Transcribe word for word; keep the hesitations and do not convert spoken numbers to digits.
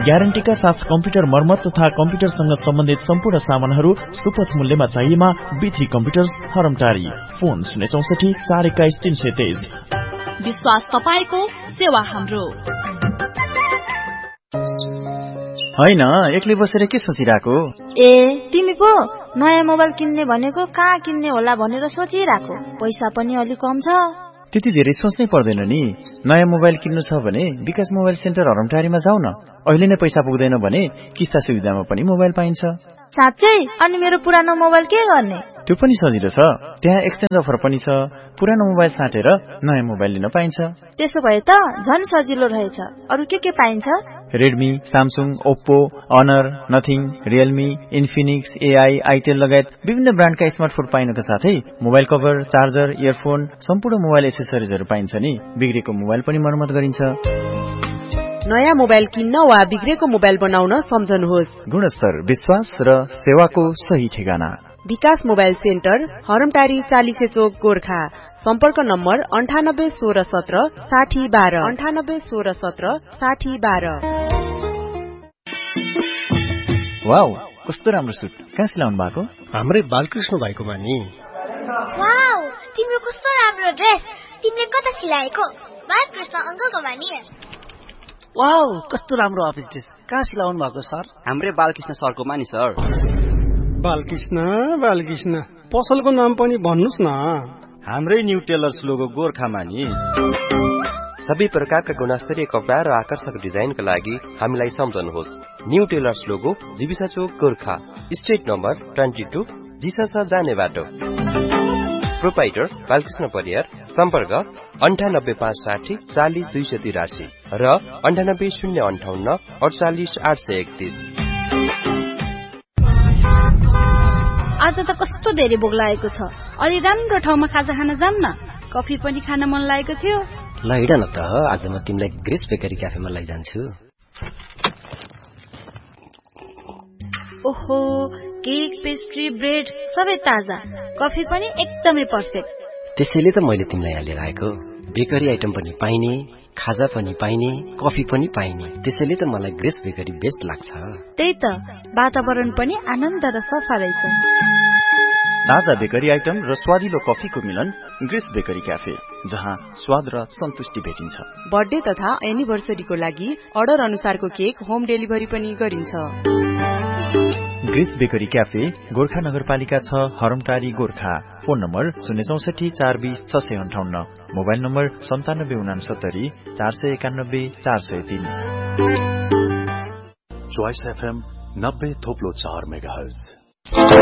ग्यारेन्टीका साथ कम्प्युटर मर्मत तथा कम्प्युटरसँग सम्बन्धित सम्पूर्ण सामानहरू सुपथ मूल्यमा चाहिएमा बी थ्री कम्प्युटर्स हरमटारी। फोन शून्य चौसठी चार एक्काइस तीन सय तेइस। विश्वास तपाईको, सेवा हाम्रो। हैन, एक्लै बसेर के सोचिराको? ए तिमी पो नयाँ मोबाइल किन्ने भनेको कहाँ किन्ने होला भनेर सोचिराको। पैसा पनि अलि कम छ। त्यति धेरै सोच्नै पर्दैन नि। नयाँ मोबाइल किन्नु छ भने विकास मोबाइल सेन्टर हरमटारीमा जाऊ न। अहिले नै पैसा पुग्दैन भने किस्ता सुविधामा पनि मोबाइल पाइन्छ। साँच्चै? अनि मेरो पुरानो मोबाइल के गर्ने? त्यो पनि सजिलो छ। त्यहाँ एक्सचेन्ज अफर पनि छ। पुरानो मोबाइल साटेर नयाँ मोबाइल लिन पाइन्छ। त्यसो भए त झन् सजिलो रहेछ। अरु के के पाइन्छ? Redmi, Samsung, Oppo, honour, nothing, Realme, Infinix, AI, Itel लगायत विभिन्न ब्रान्डका स्मार्टफोन पाइनुका साथै मोबाइल कभर, चार्जर, इयरफोन, सम्पूर्ण मोबाइल एसेसरिजहरू पाइन्छ नि। बिग्रेको मोबाइल पनि मर्मत गरिन्छ। नयाँ मोबाइल किन्न वा बिग्रेको मोबाइल बनाउन सम्झनुहोस्। गुणस्तर, विश्वास र सेवाको सही ठेगाना विकास मोबाइल सेन्टर, हरमटारी चालिसे चोक, गोर्खा। सम्पर्क नम्बर अन्ठानब्बे सोह्र सत्र साठी बाह्र अन्ठानब्बे सोह्र सत्र साठी बाह्र। वाउ, कस्तो राम्रो सुट। कहाँ सिलाउनु भएको? हाम्रै बालकृष्ण भाइकोमा नि। वाउ, तिम्रो कस्तो राम्रो ड्रेस। तिमीले कता सिलाएको? बालकृष्ण अंकलकोमा नि। वाउ, कस्तो राम्रो अफिस ड्रेस। कहाँ सिलाउनु भएको सर? हाम्रै बालकृष्ण सरकोमा नि सर। बालकृष्ण बालकृष्ण पसलको नाम पनि भन्नुस् न। हाम्रै न्यू टेलर्स लोगो गोर्खामा नि। सबै प्रकारका गुणस्तरीय कपडा र आकर्षक डिजाइनका लागि हामीलाई सम्झनुहोस्। न्यू टेलर्स लोगो, जीविसा चोक, Gorkha. Street number twenty two, जिसासा जाने बाटो। प्रोपाइटर बालकृष्ण परियार। सम्पर्क अन्ठानब्बे पाँच साठी चालिस दुई सय तिरासी र अन्ठानब्बे शून्य अन्ठाउन्न अडचालिस आठ सय एकतिस। आज त कस्तो धेरै भोक लागेको छ। अलि राम्रो ठाउँमा खाजा खान जाम न। कफी पनि खान मन लागेको थियो। ल हिँड न त, आज म तिमीलाई ग्रेस बेकरी क्याफेमा लैजान्छु। ओहो, केक, पेस्ट्री, ब्रेड सबै ताजा। कफी पनि एकदमै पर्फेक्ट। त्यसैले त मैले तिमीलाई यहाँ लिएर आएको। बेकरी आइटम पनि पाइने, खाजा पनि पाइने, कफी पनि पाइने। त्यसैले त मलाई ग्रेस बेकरी बेस्ट लाग्छ। त्यही त, वातावरण पनि आनन्द र सफा रहेछ। ताजा बेकरी आइटम र स्वादिलो कफीको मिलन ग्रेस बेकरी क्याफे, जहाँ स्वाद र सन्तुष्टि भेटिन्छ। बर्थडे तथा एनिभर्सरीको लागि अर्डर अनुसारको केक होम डेलिभरी पनि गरिन्छ। ग्रेस बेकरी क्याफे, गोर्खा नगरपालिका छ, हरमटारी, गोर्खा। फोन नम्बर शून्य चौसठी चार बीस छ सय अन्ठाउन्न। मोबाइल नम्बर सन्तानब्बे उनासत्तरी चार सय एकानब्बे चार सय तीन। चोइस एफएम नब्बे थोप्लो चार मेगा हर्ज।